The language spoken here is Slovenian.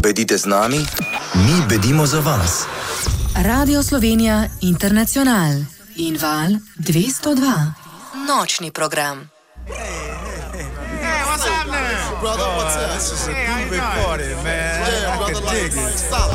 Bedite z nami, mi bedimo za vas. Radio Slovenija Internacional in Val 202. Nočni program. Hey, what's happening? Brother, what's up? This is a groovy party, man. Yeah, I brother, can dig it. stop.